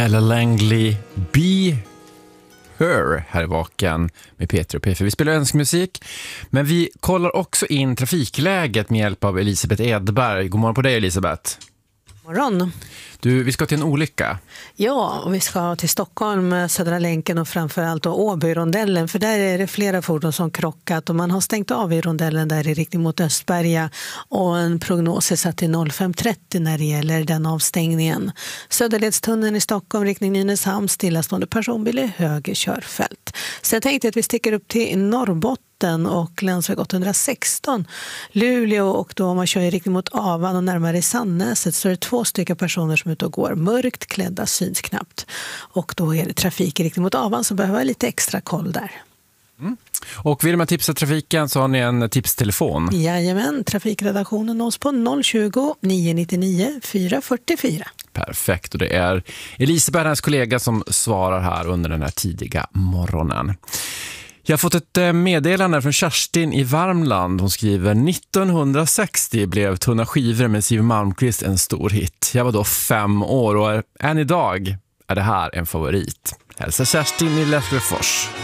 Ella Langley, Be Her, här i Vaken med Peter och P4. Vi spelar önskmusik, men vi kollar också in trafikläget med hjälp av Elisabeth Edberg. God morgon på dig, Elisabeth. Morgon. Du, vi ska till en olycka. Ja, och vi ska till Stockholm, Södra länken och framförallt Åbyrondellen, för där är det flera fordon som krockat och man har stängt av i rondellen där i riktning mot Östberga och en prognos är satt till 05.30 när det gäller den avstängningen. Söderledstunneln i Stockholm, riktning Nynäshamn, stillastående personbil i höger körfält. Så jag tänkte att vi sticker upp till Norrbotten och länsväg 816 Luleå, och då om man kör i riktning mot Avan och närmare Sannäset så är det 2 stycken personer som är ute och går. Mörkt klädda, syns knappt. Och då är det trafik i riktning mot Avan, så behöver jag lite extra koll där. Mm. Och vill man tipsa trafiken så har ni en tipstelefon. Jajamän, trafikredaktionen nås på 020-999 444. Perfekt, och det är Elisabeth, hennes kollega, som svarar här under den här tidiga morgonen. Jag har fått ett meddelande från Kerstin i Värmland. Hon skriver: 1960 blev Tunna skivor med Siw Malmkvist en stor hit. Jag var då 5 år och än idag är det här en favorit. Hälsa Kerstin i Lesjöfors.